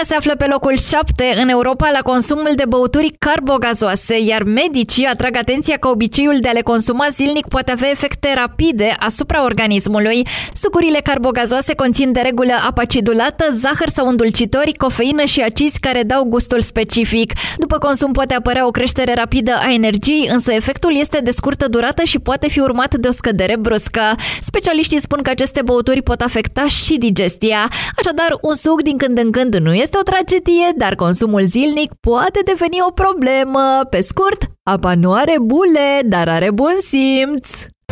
se află pe locul 7 în Europa la consumul de băuturi carbogazoase, iar medicii atrag atenția că obiceiul de a le consuma zilnic poate avea efecte rapide asupra organismului. Sucurile carbogazoase conțin de regulă apă acidulată, zahăr sau îndulcitori, cofeină și acizi care dau gustul specific. După consum poate apărea o creștere rapidă a energiei, însă efectul este de scurtă durată și poate fi urmat de o scădere bruscă. Specialiștii spun că aceste băuturi pot afecta și digestia. Așadar, un suc din când în când nu este o tragedie, dar consumul zilnic poate deveni o problemă. Pe scurt, apa nu are bule, dar are bun simț.